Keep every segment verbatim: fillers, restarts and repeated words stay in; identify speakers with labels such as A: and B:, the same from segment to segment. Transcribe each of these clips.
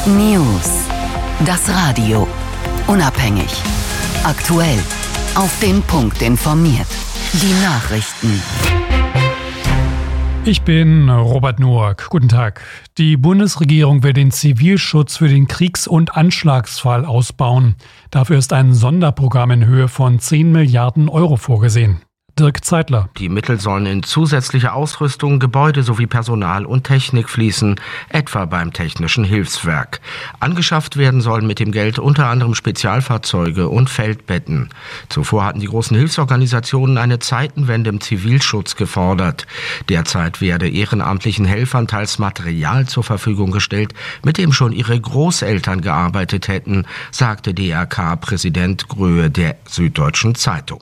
A: News. Das Radio. Unabhängig. Aktuell. Auf den Punkt informiert. Die Nachrichten.
B: Ich bin Robert Noack. Guten Tag. Die Bundesregierung will den Zivilschutz für den Kriegs- und Anschlagsfall ausbauen. Dafür ist ein Sonderprogramm in Höhe von zehn Milliarden Euro vorgesehen. Dirk Zeitler.
C: Die Mittel sollen in zusätzliche Ausrüstung, Gebäude sowie Personal und Technik fließen, etwa beim Technischen Hilfswerk. Angeschafft werden sollen mit dem Geld unter anderem Spezialfahrzeuge und Feldbetten. Zuvor hatten die großen Hilfsorganisationen eine Zeitenwende im Zivilschutz gefordert. Derzeit werde ehrenamtlichen Helfern teils Material zur Verfügung gestellt, mit dem schon ihre Großeltern gearbeitet hätten, sagte D R K-Präsident Gröhe der Süddeutschen Zeitung.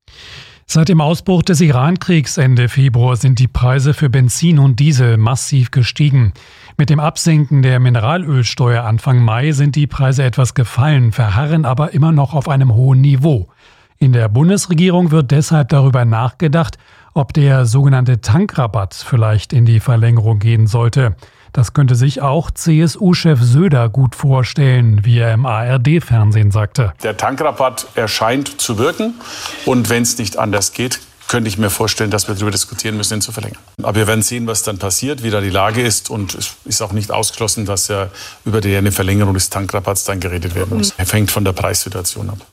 B: Seit dem Ausbruch des Iran-Kriegs Ende Februar sind die Preise für Benzin und Diesel massiv gestiegen. Mit dem Absinken der Mineralölsteuer Anfang Mai sind die Preise etwas gefallen, verharren aber immer noch auf einem hohen Niveau. In der Bundesregierung wird deshalb darüber nachgedacht, ob der sogenannte Tankrabatt vielleicht in die Verlängerung gehen sollte. Das könnte sich auch C S U-Chef Söder gut vorstellen, wie er im A R D-Fernsehen sagte.
D: Der Tankrabatt erscheint zu wirken und wenn es nicht anders geht, könnte ich mir vorstellen, dass wir darüber diskutieren müssen, ihn zu verlängern. Aber wir werden sehen, was dann passiert, wie da die Lage ist und es ist auch nicht ausgeschlossen, dass ja über die eine Verlängerung des Tankrabatts dann geredet werden muss. Er hängt von der Preissituation ab.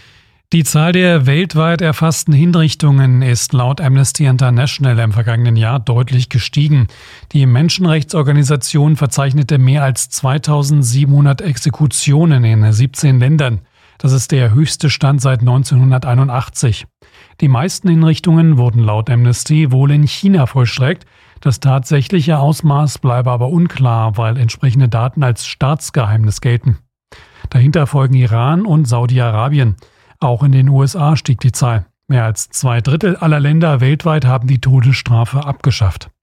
B: Die Zahl der weltweit erfassten Hinrichtungen ist laut Amnesty International im vergangenen Jahr deutlich gestiegen. Die Menschenrechtsorganisation verzeichnete mehr als zweitausendsiebenhundert Exekutionen in siebzehn Ländern. Das ist der höchste Stand seit neunzehnhunderteinundachtzig. Die meisten Hinrichtungen wurden laut Amnesty wohl in China vollstreckt. Das tatsächliche Ausmaß bleibe aber unklar, weil entsprechende Daten als Staatsgeheimnis gelten. Dahinter folgen Iran und Saudi-Arabien. Auch in den U S A stieg die Zahl. Mehr als zwei Drittel aller Länder weltweit haben die Todesstrafe abgeschafft.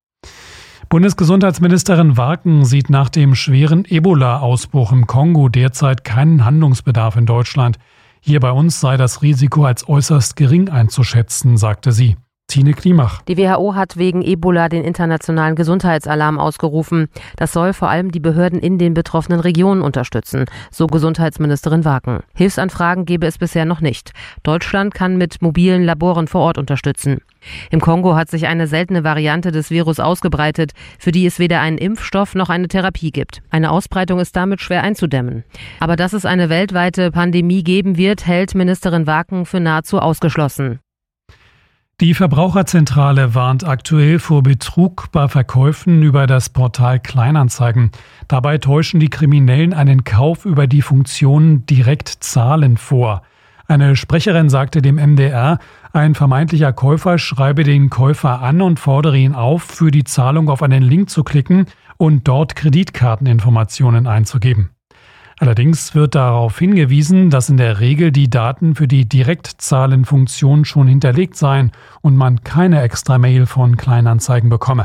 B: Bundesgesundheitsministerin Warken sieht nach dem schweren Ebola-Ausbruch im Kongo derzeit keinen Handlungsbedarf in Deutschland. Hier bei uns sei das Risiko als äußerst gering einzuschätzen, sagte sie. Tine Klimach.
E: Die W H O hat wegen Ebola den internationalen Gesundheitsalarm ausgerufen. Das soll vor allem die Behörden in den betroffenen Regionen unterstützen, so Gesundheitsministerin Warken. Hilfsanfragen gebe es bisher noch nicht. Deutschland kann mit mobilen Laboren vor Ort unterstützen. Im Kongo hat sich eine seltene Variante des Virus ausgebreitet, für die es weder einen Impfstoff noch eine Therapie gibt. Eine Ausbreitung ist damit schwer einzudämmen. Aber dass es eine weltweite Pandemie geben wird, hält Ministerin Warken für nahezu ausgeschlossen.
B: Die Verbraucherzentrale warnt aktuell vor Betrug bei Verkäufen über das Portal Kleinanzeigen. Dabei täuschen die Kriminellen einen Kauf über die Funktion Direkt zahlen vor. Eine Sprecherin sagte dem M D R, ein vermeintlicher Käufer schreibe den Käufer an und fordere ihn auf, für die Zahlung auf einen Link zu klicken und dort Kreditkarteninformationen einzugeben. Allerdings wird darauf hingewiesen, dass in der Regel die Daten für die Direktzahlenfunktion schon hinterlegt seien und man keine extra Mail von Kleinanzeigen bekomme.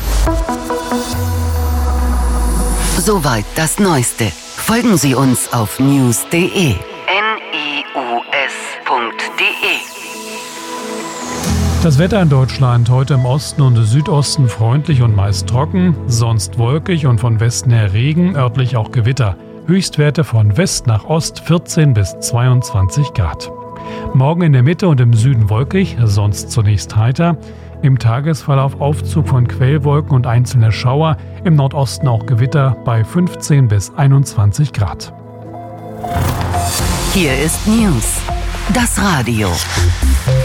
A: Soweit das Neueste. Folgen Sie uns auf news punkt de. N I U S punkt de.
B: Das Wetter in Deutschland heute im Osten und Südosten freundlich und meist trocken, sonst wolkig und von Westen her Regen, örtlich auch Gewitter. Höchstwerte von West nach Ost vierzehn bis zweiundzwanzig Grad. Morgen in der Mitte und im Süden wolkig, sonst zunächst heiter. Im Tagesverlauf Aufzug von Quellwolken und einzelne Schauer, im Nordosten auch Gewitter bei fünfzehn bis einundzwanzig Grad.
A: Hier ist News, das Radio.